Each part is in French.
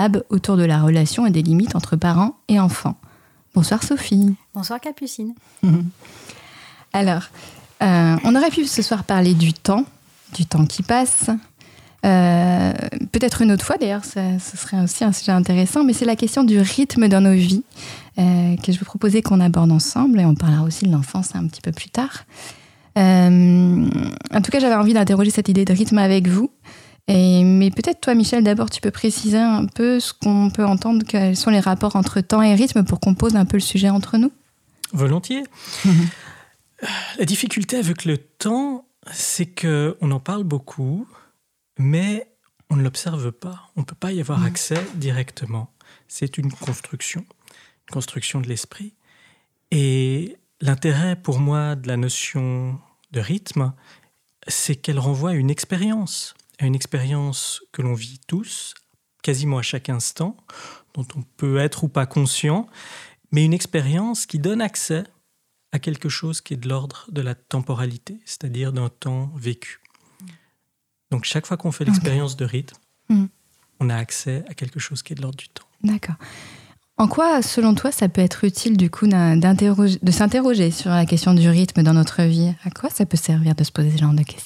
lab autour de la relation et des limites entre parents et enfants. Bonsoir Sophie. Bonsoir Capucine. Alors, on aurait pu ce soir parler du temps qui passe. Peut-être une autre fois d'ailleurs, ce serait aussi un sujet intéressant, mais c'est la question du rythme dans nos vies que je vous proposais qu'on aborde ensemble, et on parlera aussi de l'enfance un petit peu plus tard. En tout cas, j'avais envie d'interroger cette idée de rythme avec vous. Mais peut-être toi, Michel, d'abord, tu peux préciser un peu ce qu'on peut entendre, quels sont les rapports entre temps et rythme pour qu'on pose un peu le sujet entre nous ? Volontiers. La difficulté avec le temps, c'est qu'on en parle beaucoup, mais on ne l'observe pas. On ne peut pas y avoir accès directement. C'est une construction de l'esprit. Et l'intérêt pour moi de la notion de rythme, c'est qu'elle renvoie à une expérience que l'on vit tous, quasiment à chaque instant, dont on peut être ou pas conscient, mais une expérience qui donne accès à quelque chose qui est de l'ordre de la temporalité, c'est-à-dire d'un temps vécu. Donc chaque fois qu'on fait l'expérience de rythme, on a accès à quelque chose qui est de l'ordre du temps. D'accord. En quoi, selon toi, ça peut être utile du coup de s'interroger sur la question du rythme dans notre vie ? À quoi ça peut servir de se poser ce genre de questions ?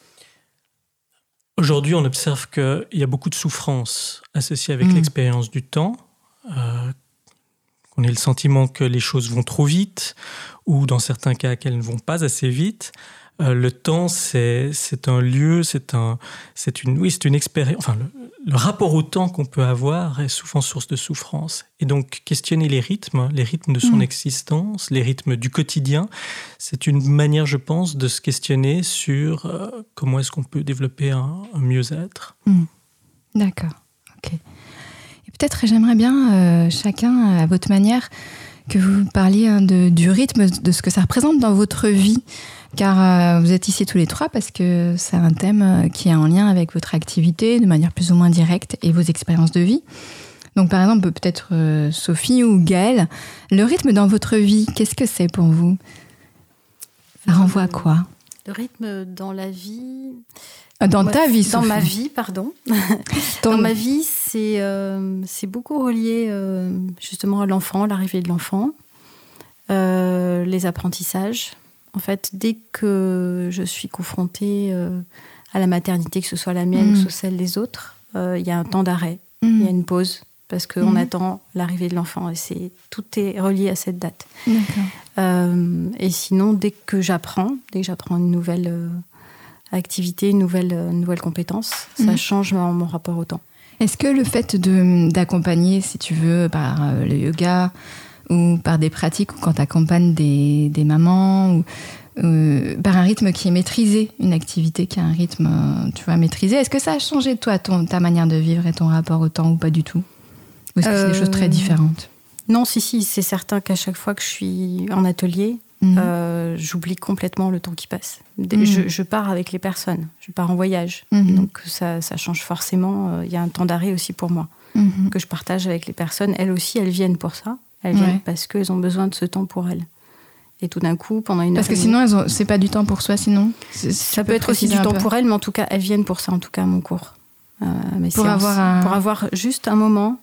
Aujourd'hui, on observe qu'il y a beaucoup de souffrances associées avec l'expérience du temps, qu'on ait le sentiment que les choses vont trop vite, ou dans certains cas qu'elles ne vont pas assez vite. Le temps, c'est un lieu, c'est une expérience. Enfin, le rapport au temps qu'on peut avoir est souvent source de souffrance. Et donc, questionner les rythmes de son existence, les rythmes du quotidien, c'est une manière, je pense, de se questionner sur comment est-ce qu'on peut développer un mieux-être. D'accord, ok. Et peut-être j'aimerais bien, chacun à votre manière, que vous parliez du rythme, de ce que ça représente dans votre vie. Car vous êtes ici tous les trois parce que c'est un thème qui est en lien avec votre activité de manière plus ou moins directe et vos expériences de vie. Donc par exemple, peut-être Sophie ou Gaëlle, le rythme dans votre vie, qu'est-ce que c'est pour vous ? Ça renvoie à quoi ? Le rythme dans la vie... Dans ta vie, Sophie. Dans ma vie, pardon. Dans ma vie, c'est beaucoup relié justement à l'enfant, l'arrivée de l'enfant, les apprentissages. En fait, dès que je suis confrontée à la maternité, que ce soit la mienne ou que ce soit celle des autres, il y a un temps d'arrêt, il y a une pause, parce qu'on attend l'arrivée de l'enfant. Et tout est relié à cette date. D'accord. Et sinon, dès que j'apprends une nouvelle activité, une nouvelle compétence, ça change mon rapport au temps. Est-ce que le fait d'accompagner, si tu veux, par le yoga ou par des pratiques, ou quand tu accompagnes des mamans, ou par un rythme qui est maîtrisé, une activité qui a un rythme maîtrisé, est-ce que ça a changé, toi, ta manière de vivre et ton rapport au temps, ou pas du tout ? Ou est-ce que c'est des choses très différentes ? Non, si, c'est certain qu'à chaque fois que je suis en atelier, j'oublie complètement le temps qui passe. Je pars avec les personnes, je pars en voyage. Donc ça change forcément. Il y a un temps d'arrêt aussi pour moi, que je partage avec les personnes. Elles aussi, elles viennent pour ça. Elles viennent parce qu'elles ont besoin de ce temps pour elles. Et tout d'un coup, pendant une heure... Parce que sinon, c'est pas du temps pour soi, sinon ça peut être aussi du temps pour elles, mais en tout cas, elles viennent pour ça, en tout cas, à mon cours. Pour avoir juste un moment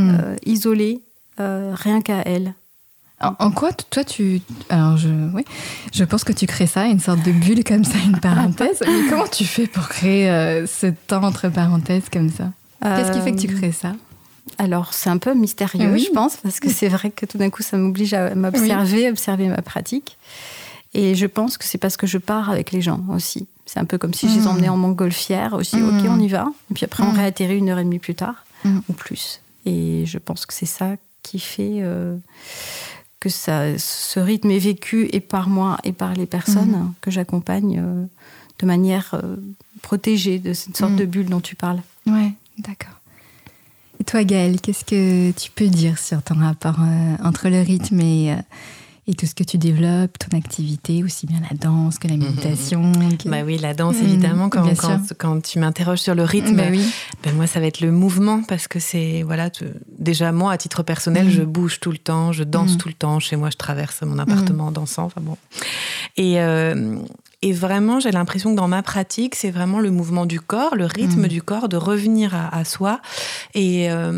isolé, rien qu'à elles. En quoi, toi, Alors, je pense que tu crées ça, une sorte de bulle comme ça, une parenthèse. Mais comment tu fais pour créer ce temps entre parenthèses comme ça ? Qu'est-ce qui fait que tu crées ça ? Alors, c'est un peu mystérieux, je pense, parce que c'est vrai que tout d'un coup, ça m'oblige à m'observer, observer ma pratique. Et je pense que c'est parce que je pars avec les gens aussi. C'est un peu comme si je les emmenais en montgolfière aussi. Ok, on y va. Et puis après, on réatterrit 1h30 plus tard, ou plus. Et je pense que c'est ça qui fait que ce rythme est vécu et par moi et par les personnes que j'accompagne de manière protégée de cette sorte de bulle dont tu parles. Ouais, d'accord. Et toi, Gaëlle, qu'est-ce que tu peux dire sur ton rapport entre le rythme et tout ce que tu développes, ton activité, aussi bien la danse que la méditation Bah oui, la danse, évidemment. Quand tu m'interroges sur le rythme, moi, ça va être le mouvement, parce que c'est... déjà, moi, à titre personnel, je bouge tout le temps, je danse tout le temps. Chez moi, je traverse mon appartement en dansant. Enfin bon. Et vraiment, j'ai l'impression que dans ma pratique, c'est vraiment le mouvement du corps, le rythme du corps, de revenir à soi. Et